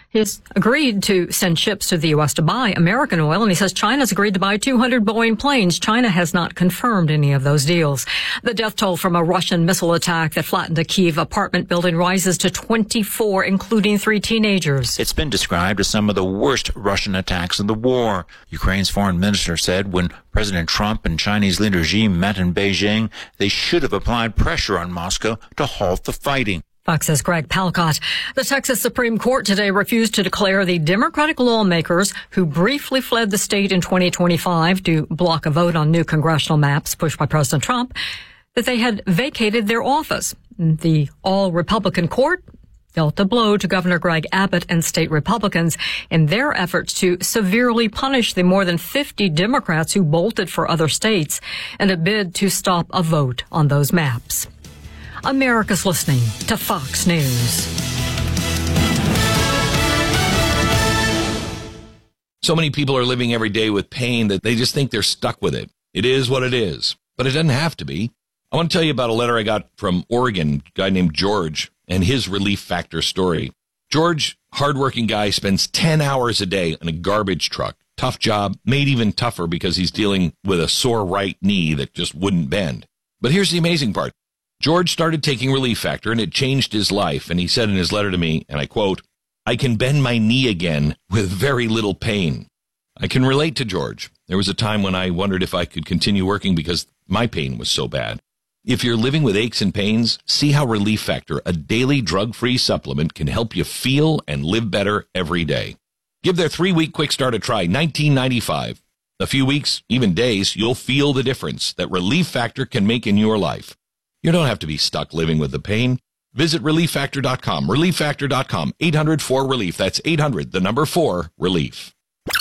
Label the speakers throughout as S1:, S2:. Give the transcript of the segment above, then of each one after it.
S1: He's agreed to send ships to the U.S. to buy American oil, and he says China's agreed to buy 200 Boeing planes. China has not confirmed any of those deals. The death toll from a Russian missile attack that flattened a Kyiv apartment building rises to 24, including 3 teenagers.
S2: It's been described as some of the worst Russian attacks of the war. Ukraine's foreign minister said when President Trump and Chinese leader Xi met in Beijing, they should have applied pressure on Moscow to halt the fighting.
S1: Fox's Greg Palcott. The Texas Supreme Court today refused to declare the Democratic lawmakers who briefly fled the state in 2025 to block a vote on new congressional maps pushed by President Trump, that they had vacated their office. The all-Republican court dealt a blow to Governor Greg Abbott and state Republicans in their efforts to severely punish the more than 50 Democrats who bolted for other states in a bid to stop a vote on those maps. America's listening to Fox News.
S3: So many people are living every day with pain that they just think they're stuck with it. It is what it is, but it doesn't have to be. I want to tell you about a letter I got from Oregon, a guy named George, and his Relief Factor story. George, hardworking guy, spends 10 hours a day on a garbage truck. Tough job, made even tougher because he's dealing with a sore right knee that just wouldn't bend. But here's the amazing part. George started taking Relief Factor, and it changed his life. And he said in his letter to me, and I quote, "I can bend my knee again with very little pain." I can relate to George. There was a time when I wondered if I could continue working because my pain was so bad. If you're living with aches and pains, see how Relief Factor, a daily drug-free supplement, can help you feel and live better every day. Give their 3-week quick start a try, $19.95. A few weeks, even days, you'll feel the difference that Relief Factor can make in your life. You don't have to be stuck living with the pain. Visit ReliefFactor.com. ReliefFactor.com. 800-4-RELIEF. That's 800-4-RELIEF.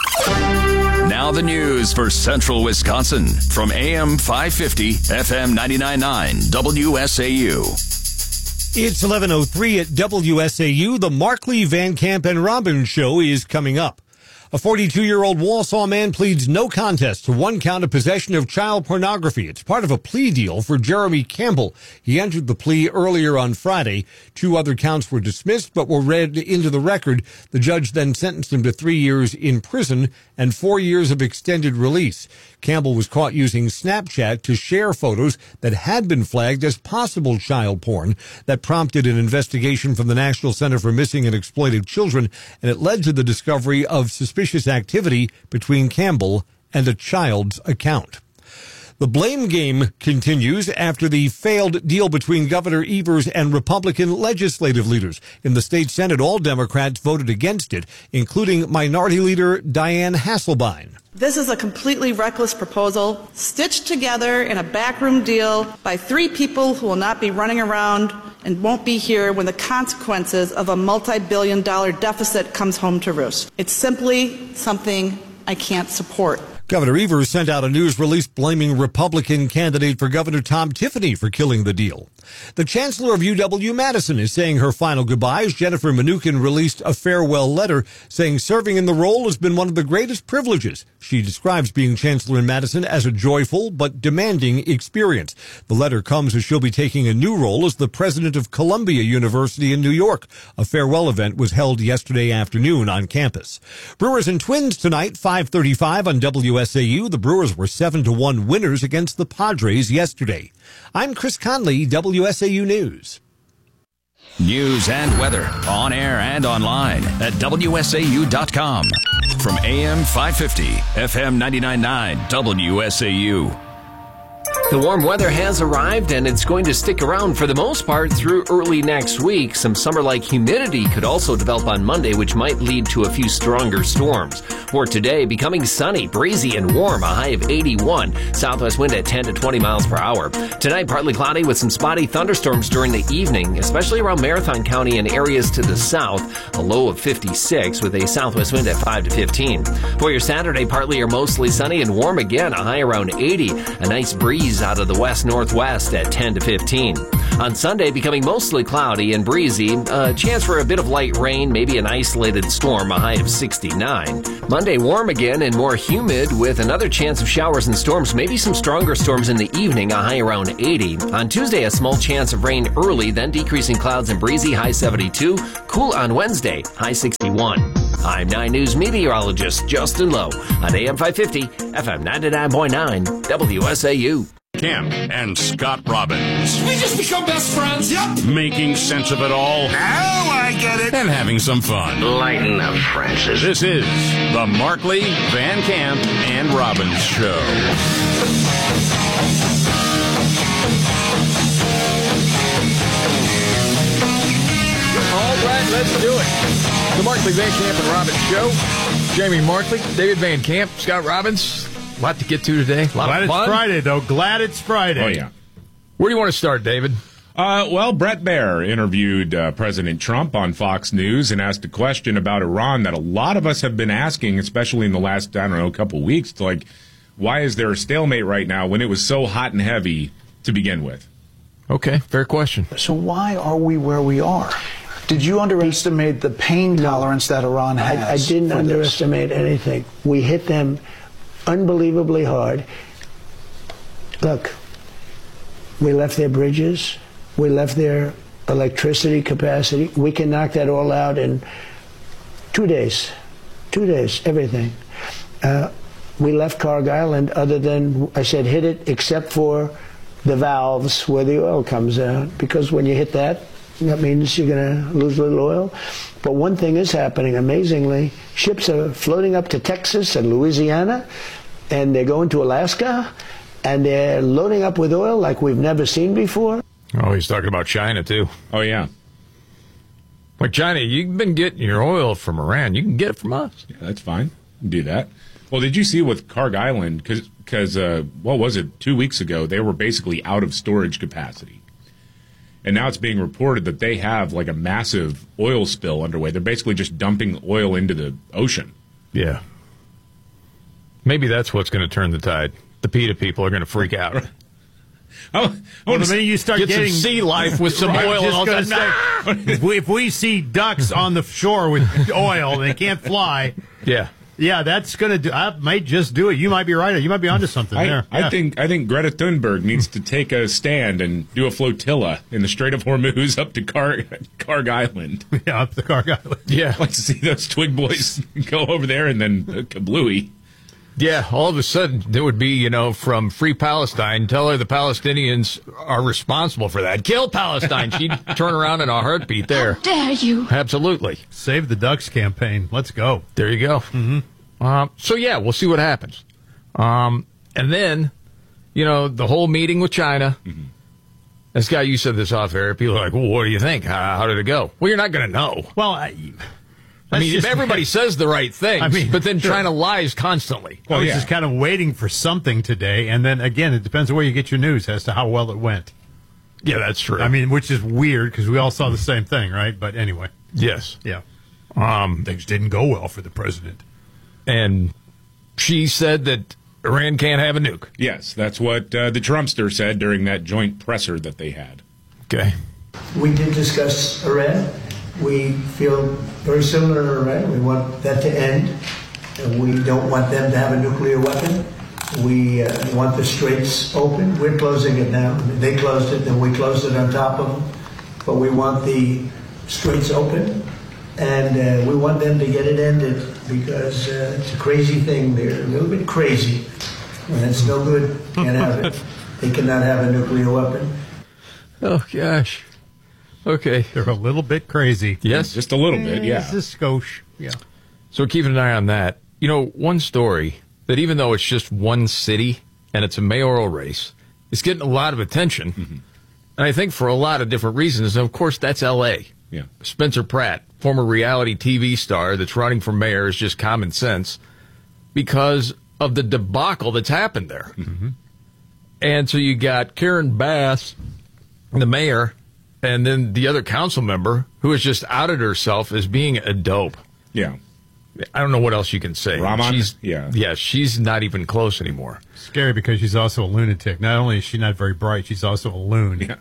S4: Now the news for Central Wisconsin from AM 550, FM 99.9, WSAU.
S5: It's 11:03 at WSAU. The Markley, Van Camp, and Robbins Show is coming up. A 42-year-old Walsall man pleads no contest to 1 count of possession of child pornography. It's part of a plea deal for Jeremy Campbell. He entered the plea earlier on Friday. 2 other counts were dismissed but were read into the record. The judge then sentenced him to 3 years in prison and 4 years of extended release. Campbell was caught using Snapchat to share photos that had been flagged as possible child porn. That prompted an investigation from the National Center for Missing and Exploited Children, and it led to the discovery of suspicious activity between Campbell and a child's account. The blame game continues after the failed deal between Governor Evers and Republican legislative leaders. In the state Senate, all Democrats voted against it, including Minority Leader Diane Hasselbein.
S6: This is a completely reckless proposal, stitched together in a backroom deal by 3 people who will not be running around and won't be here when the consequences of a multi-billion-dollar deficit comes home to roost. It's simply something I can't support.
S5: Governor Evers sent out a news release blaming Republican candidate for governor Tom Tiffany for killing the deal. The chancellor of UW-Madison is saying her final goodbyes. Jennifer Mnuchin released a farewell letter saying serving in the role has been one of the greatest privileges. She describes being chancellor in Madison as a joyful but demanding experience. The letter comes as she'll be taking a new role as the president of Columbia University in New York. A farewell event was held yesterday afternoon on campus. Brewers and Twins tonight, 5:35 on WSAU. The Brewers were 7-1 winners against the Padres yesterday. I'm Chris Conley, WSAU News.
S4: News and weather on air and online at WSAU.com. From AM 550, FM 99.9, WSAU.
S7: The warm weather has arrived, and it's going to stick around for the most part through early next week. Some summer-like humidity could also develop on Monday, which might lead to a few stronger storms. For today, becoming sunny, breezy, and warm, a high of 81. Southwest wind at 10 to 20 miles per hour. Tonight, partly cloudy with some spotty thunderstorms during the evening, especially around Marathon County and areas to the south. A low of 56 with a southwest wind at 5 to 15. For your Saturday, partly or mostly sunny and warm again, a high around 80. A nice breeze out of the west-northwest at 10 to 15. On Sunday, becoming mostly cloudy and breezy. A chance for a bit of light rain, maybe an isolated storm, a high of 69. Monday, warm again and more humid with another chance of showers and storms, maybe some stronger storms in the evening, a high around 80. On Tuesday, a small chance of rain early, then decreasing clouds and breezy, high 72. Cool on Wednesday, high 61. I'm 9 News meteorologist Justin Lowe on AM 550, FM 99.9, WSAU.
S8: Kemp and Scott Robbins.
S9: We just become best friends. Yep.
S8: Making sense of it all.
S9: Now I get it.
S8: And having some fun.
S9: Lighten up, Francis.
S8: This is the Markley, Van Camp, and Robbins Show.
S10: All right, let's do it. The Markley, Van Camp, and Robbins Show. Jamie Markley, David Van Camp, Scott Robbins. A lot to get to today.
S5: Glad it's Friday, though. Glad it's Friday.
S11: Oh, yeah.
S10: Where do you want to start, David?
S11: Well, Bret Baier interviewed President Trump on Fox News and asked a question about Iran that a lot of us have been asking, especially in the last, couple weeks. Like, why is there a stalemate right now when it was so hot and heavy to begin with?
S10: Okay, fair question.
S12: So why are we where we are? Did you underestimate the pain tolerance that Iran has?
S13: I didn't underestimate anything. We hit them unbelievably hard. Look, we left their bridges, we left their electricity capacity. We can knock that all out in 2 days. 2 days, everything. We left Cargill, and other than, I said, hit it except for the valves where the oil comes out, because when you hit that means you're going to lose a little oil. But one thing is happening, amazingly. Ships are floating up to Texas and Louisiana, and they're going to Alaska, and they're loading up with oil like we've never seen before.
S10: Oh, he's talking about China, too.
S11: Oh, yeah.
S10: Like, China, you've been getting your oil from Iran. You can get it from us.
S11: Yeah, that's fine. Do that. Well, did you see with Carg Island, because what was it, 2 weeks ago, they were basically out of storage capacity. And now it's being reported that they have like a massive oil spill underway. They're basically just dumping oil into the ocean.
S10: Yeah. Maybe that's what's going to turn the tide. The PETA people are going to freak out.
S5: The minute you start
S10: get
S5: getting
S10: some sea life with some oil, and all that.
S5: If we see ducks on the shore with oil, they can't fly. Yeah, that's going to do. I might just do it. You might be right. You might be onto something there.
S11: I think Greta Thunberg needs to take a stand and do a flotilla in the Strait of Hormuz up to Carg Island.
S5: Yeah, up to Carg Island.
S10: Yeah,
S11: I'd like to see those twig boys go over there and then kablooey.
S10: Yeah, all of a sudden there would be, from Free Palestine, tell her the Palestinians are responsible for that. Kill Palestine. She'd turn around in a heartbeat there.
S14: How dare you?
S10: Absolutely.
S5: Save the Ducks campaign. Let's go.
S10: There you go.
S5: Mm-hmm.
S10: So, yeah, we'll see what happens. And then, the whole meeting with China. Mm-hmm. This guy, you said this off air. People are like, well, what do you think? How did it go? Well, you're not going to know.
S5: Well,
S10: I mean, everybody says the right things, but then China lies constantly.
S5: I was just kind of waiting for something today, and then, again, it depends on where you get your news as to how well it went.
S10: Yeah, that's true.
S5: I mean, which is weird, because we all saw the same thing, right? But anyway.
S10: Yes.
S5: Yeah. Things didn't go well for the president.
S10: And she said that Iran can't have a nuke.
S11: Yes, that's what the Trumpster said during that joint presser that they had.
S10: Okay.
S13: We did discuss Iran. We feel very similar to Iran. We want that to end. We don't want them to have a nuclear weapon. We want the straits open. We're closing it now. They closed it, then we closed it on top of them. But we want the straits open, and we want them to get it ended, because it's a crazy thing. They're a little bit crazy, and it's no good. Can't have it. They cannot have a nuclear weapon.
S10: Oh, gosh. Okay.
S5: They're a little bit crazy.
S10: Yes.
S11: Just a little bit, yeah.
S5: Just a skosh. Yeah.
S10: So we're keeping an eye on that. One story that even though it's just one city and it's a mayoral race, it's getting a lot of attention. Mm-hmm. And I think for a lot of different reasons. And of course, that's L.A.
S11: Yeah.
S10: Spencer Pratt, former reality TV star that's running for mayor, is just common sense because of the debacle that's happened there.
S11: Mm-hmm.
S10: And so you got Karen Bass, the mayor, and then the other council member who has just outed herself as being a dope.
S11: Yeah.
S10: I don't know what else you can say.
S11: Rahman?
S10: Yeah, she's not even close anymore.
S5: Scary, because she's also a lunatic. Not only is she not very bright, she's also a loon.
S11: Yeah.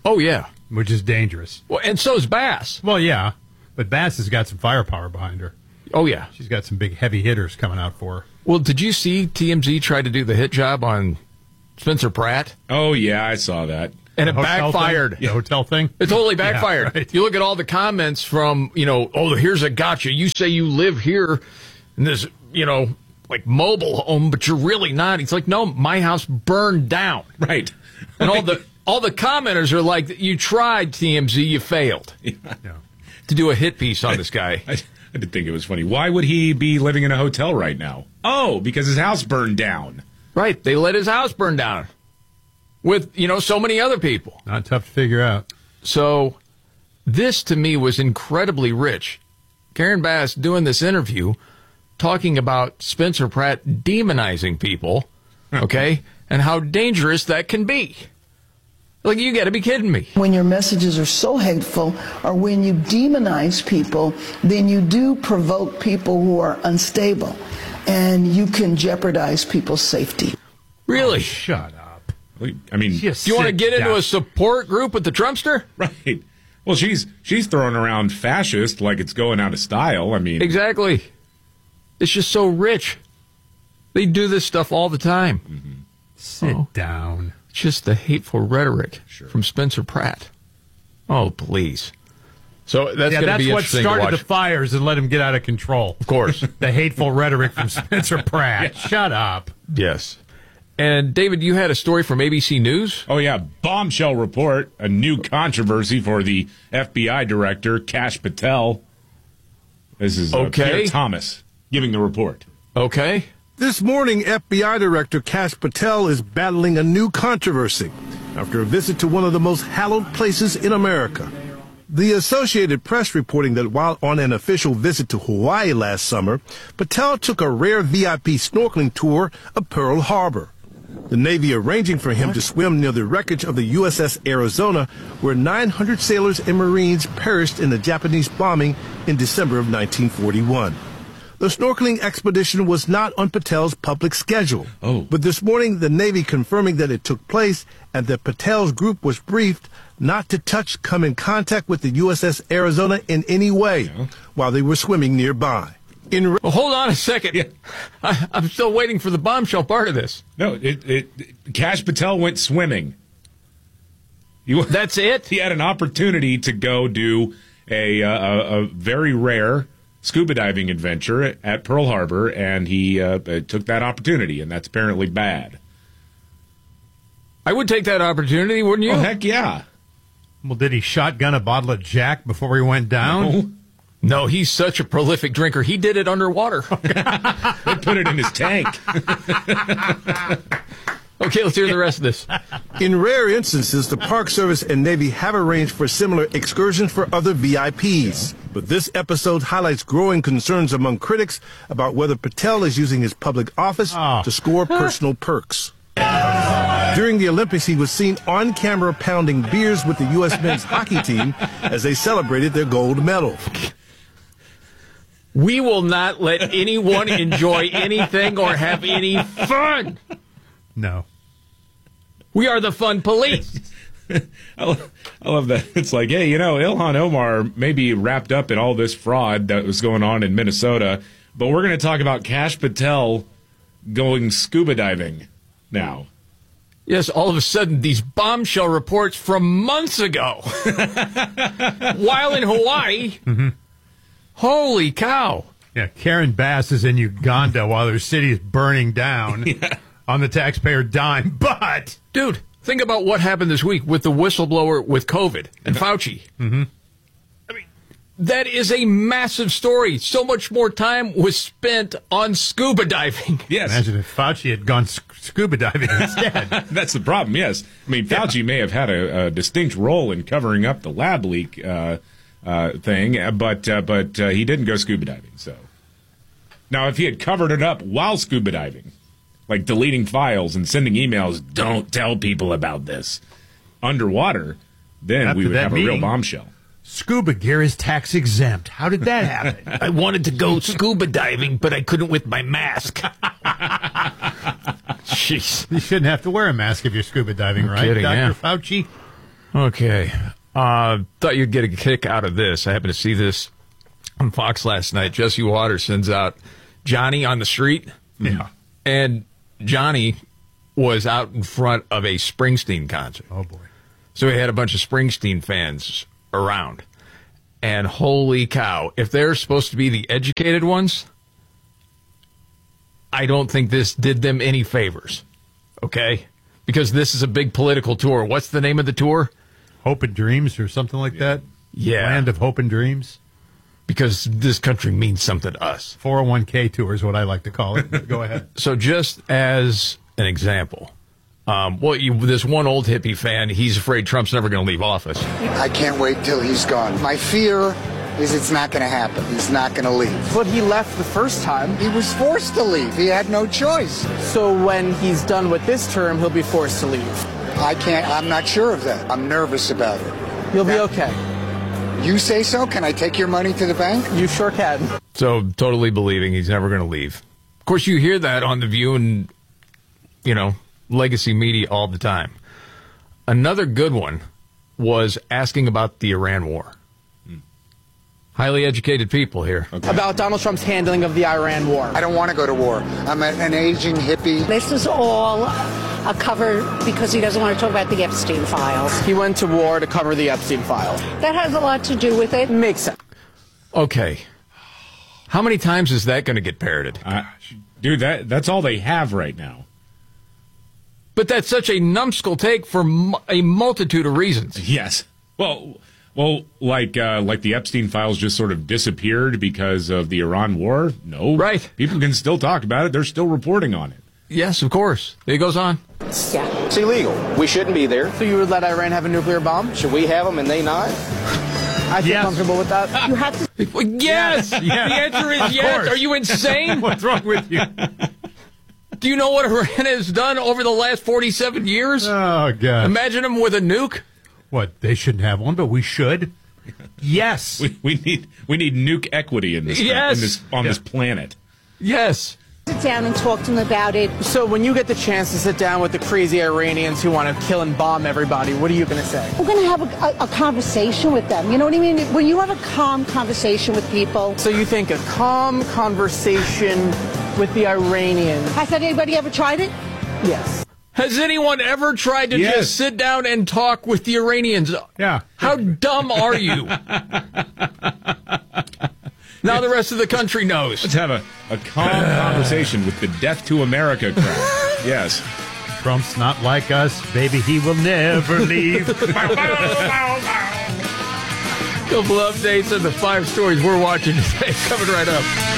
S10: Oh, yeah.
S14: Which is dangerous.
S10: Well, and so is Bass.
S14: Well, yeah. But Bass has got some firepower behind her.
S10: Oh, yeah.
S14: She's got some big heavy hitters coming out for her.
S10: Well, did you see TMZ try to do the hit job on Spencer Pratt?
S11: Oh, yeah, I saw that.
S10: And it backfired.
S14: The hotel thing?
S10: It totally backfired.
S14: Yeah, right.
S10: You look at all the comments from, oh, here's a gotcha. You say you live here in this, like mobile home, but you're really not. He's like, no, my house burned down.
S11: Right.
S10: And all the commenters are like, you tried, TMZ, you failed.
S11: Yeah.
S10: To do a hit piece on this guy.
S11: I did think it was funny. Why would he be living in a hotel right now? Oh, because his house burned down.
S10: Right. They let his house burn down with, so many other people.
S14: Not tough to figure out.
S10: So this, to me, was incredibly rich. Karen Bass doing this interview, talking about Spencer Pratt demonizing people, okay, and how dangerous that can be. Like, you got to be kidding me.
S15: When your messages are so hateful, or when you demonize people, then you do provoke people who are unstable, and you can jeopardize people's safety.
S10: Really?
S14: Oh, shut up.
S11: I mean,
S10: do you want to get into a support group with the Trumpster?
S11: Right. Well, she's throwing around fascist like it's going out of style. I mean,
S10: exactly. It's just so rich. They do this stuff all the time.
S11: Mm-hmm.
S14: Sit down.
S10: Just the hateful rhetoric from Spencer Pratt. Oh, please. So that's going to be
S14: what
S10: interesting to watch.
S14: started the fires and let him get out of control.
S10: Of course.
S14: The hateful rhetoric from Spencer Pratt. Yeah. Shut up.
S10: Yes. And, David, you had a story from ABC News?
S11: Oh, yeah. Bombshell report, a new controversy for the FBI director, Kash Patel. This is Pierre Thomas giving the report.
S10: Okay.
S16: This morning, FBI Director Kash Patel is battling a new controversy after a visit to one of the most hallowed places in America. The Associated Press reporting that while on an official visit to Hawaii last summer, Patel took a rare VIP snorkeling tour of Pearl Harbor. The Navy arranging for him to swim near the wreckage of the USS Arizona, where 900 sailors and Marines perished in the Japanese bombing in December of 1941. The snorkeling expedition was not on Patel's public schedule. But this morning, the Navy confirming that it took place and that Patel's group was briefed not to come in contact with the USS Arizona in any way while they were swimming nearby.
S10: Well, hold on a second. Yeah. I'm still waiting for the bombshell part of this.
S11: No, Kash Patel went swimming.
S10: That's it?
S11: He had an opportunity to go do a very rare scuba diving adventure at Pearl Harbor, and he took that opportunity, and that's apparently bad.
S10: I would take that opportunity, wouldn't you?
S11: Oh, heck yeah.
S14: Well, did he shotgun a bottle of Jack before he went down?
S10: No, he's such a prolific drinker. He did it underwater.
S11: They put it in his tank.
S10: Okay, let's hear the rest of this.
S16: In rare instances, the Park Service and Navy have arranged for similar excursions for other VIPs. But this episode highlights growing concerns among critics about whether Patel is using his public office to score personal perks. During the Olympics, he was seen on camera pounding beers with the U.S. men's hockey team as they celebrated their gold medal.
S10: We will not let anyone enjoy anything or have any fun.
S14: No.
S10: We are the fun police.
S11: I love that. It's like, hey, Ilhan Omar may be wrapped up in all this fraud that was going on in Minnesota, but we're going to talk about Kash Patel going scuba diving now.
S10: Yes, all of a sudden, these bombshell reports from months ago, while in Hawaii, holy cow.
S14: Yeah, Karen Bass is in Uganda while their city is burning down on the taxpayer dime. But,
S10: dude, think about what happened this week with the whistleblower with COVID and Fauci. I mean, that is a massive story. So much more time was spent on scuba diving.
S11: Yes.
S14: Imagine if Fauci had gone scuba diving instead.
S11: That's the problem, yes. I mean, Fauci may have had a distinct role in covering up the lab leak thing, but he didn't go scuba diving. So now, if he had covered it up while scuba diving, like deleting files and sending emails, don't tell people about this, underwater, then we would have a real bombshell.
S14: Scuba gear is tax exempt. How did that happen?
S10: I wanted to go scuba diving, but I couldn't with my mask. Jeez.
S14: You shouldn't have to wear a mask if you're scuba diving, right,
S10: kidding,
S14: Dr.
S10: yeah.
S14: Fauci?
S10: Okay. Thought you'd get a kick out of this. I happened to see this on Fox last night. Jesse Waters sends out Johnny on the street.
S14: Yeah.
S10: And Johnny was out in front of a Springsteen concert.
S14: Oh, boy.
S10: So he had a bunch of Springsteen fans around. And holy cow, if they're supposed to be the educated ones, I don't think this did them any favors. Okay? Because this is a big political tour. What's the name of the tour?
S14: Hope and Dreams or something like that?
S10: Yeah.
S14: Land of Hope and Dreams?
S10: Because this country means something to us.
S14: 401k tour is what I like to call it. Go ahead.
S10: So just as an example, this one old hippie fan, he's afraid Trump's never going to leave office.
S17: I can't wait till he's gone. My fear is it's not going to happen. He's not going to leave.
S18: But he left the first time.
S17: He was forced to leave. He had no choice.
S18: So when he's done with this term, he'll be forced to leave.
S17: I'm not sure of that. I'm nervous about it.
S18: You'll be okay.
S17: You say so? Can I take your money to the bank?
S18: You sure can.
S10: So totally believing he's never going to leave. Of course, you hear that on The View and, legacy media all the time. Another good one was asking about the Iran war. Highly educated people here.
S18: Okay. About Donald Trump's handling of the Iran war.
S17: I don't want to go to war. I'm an aging hippie.
S19: This is all a cover because he doesn't want to talk about the Epstein files.
S18: He went to war to cover the Epstein files.
S19: That has a lot to do with it.
S18: Makes sense.
S10: Okay. How many times is that going to get parroted?
S11: Dude, that's all they have right now.
S10: But that's such a numbskull take for a multitude of reasons.
S11: Yes. Well, like the Epstein files just sort of disappeared because of the Iran war? No.
S10: Right.
S11: People can still talk about it. They're still reporting on it.
S10: Yes, of course. It goes on.
S18: Yeah.
S20: It's illegal. We shouldn't be there.
S18: So you would let Iran have a nuclear bomb?
S20: Should we have them and they not?
S18: I feel comfortable with that.
S19: You have to.
S10: Yes. The answer is yes. Are you insane?
S14: What's wrong with you?
S10: Do you know what Iran has done over the last 47 years?
S14: Oh, God.
S10: Imagine them with a nuke.
S14: What? They shouldn't have one, but we should. Yes.
S11: We need nuke equity in this on this planet.
S10: Yes.
S19: Sit down and talk to them about it.
S18: So when you get the chance to sit down with the crazy Iranians who want to kill and bomb everybody, what are you going to say?
S19: We're going to have a conversation with them. You know what I mean? When you have a calm conversation with people.
S18: So you think a calm conversation with the Iranians.
S19: Has anybody ever tried it?
S18: Yes.
S10: Has anyone ever tried to just sit down and talk with the Iranians?
S14: Yeah.
S10: How dumb are you? Now the rest of the country knows.
S11: Let's have a calm conversation with the Death to America crowd. Yes.
S14: Trump's not like us, baby. He will never leave.
S10: Couple updates on the 5 stories we're watching today. Coming right up.